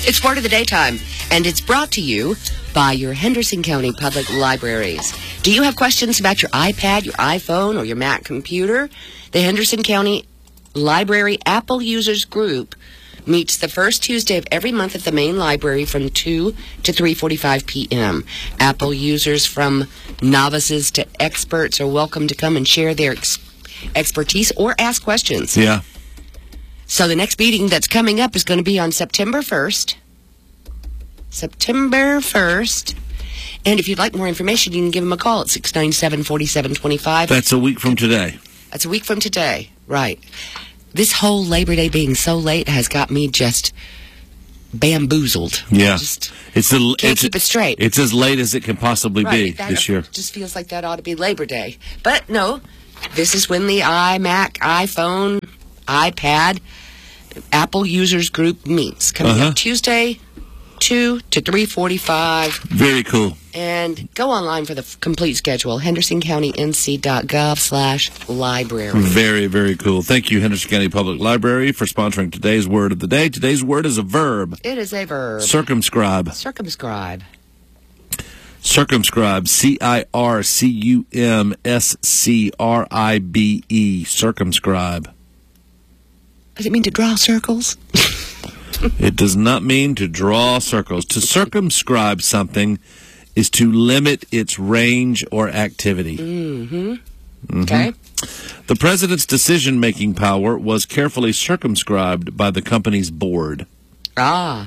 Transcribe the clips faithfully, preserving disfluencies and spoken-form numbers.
It's Word of the Daytime, and it's brought to you by your Henderson County Public Libraries. Do you have questions about your iPad, your iPhone, or your Mac computer? The Henderson County Library Apple Users Group meets the first Tuesday of every month at the main library from two to three forty-five p.m. Apple users from novices to experts are welcome to come and share their ex- expertise or ask questions. Yeah. So the next meeting that's coming up is going to be on September first. September first. And if you'd like more information, you can give them a call at six nine seven, four seven two five. That's a week from today. That's a week from today, right. This whole Labor Day being so late has got me just bamboozled. Yeah. Just it's a, can't it's, keep it straight. It's as late as it can possibly right, be that this year. just feels like that ought to be Labor Day. But no, this is when the iMac, iPhone, iPad, Apple Users Group meets. Coming Uh-huh. up Tuesday, two to three forty-five. Very cool. And go online for the f- complete schedule, henderson county n c dot gov slash library. Very, very cool. Thank you, Henderson County Public Library, for sponsoring today's Word of the Day. Today's word is a verb. It is a verb. Circumscribe. Circumscribe. Circumscribe. C I R C U M S C R I B E. Circumscribe. Does it mean to draw circles? It does not mean to draw circles. To circumscribe something is to limit its range or activity. Mm-hmm. Mm-hmm. Okay. The president's decision-making power was carefully circumscribed by the company's board. Ah.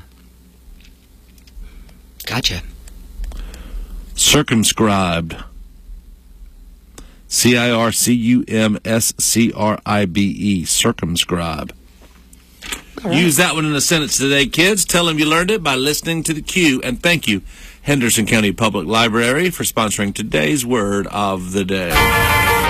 Gotcha. Circumscribed. C I R C U M S C R I B E. Circumscribe. Right. Use that one in a sentence today, kids. Tell them you learned it by listening to the cue. And thank you, Henderson County Public Library, for sponsoring today's Word of the Day.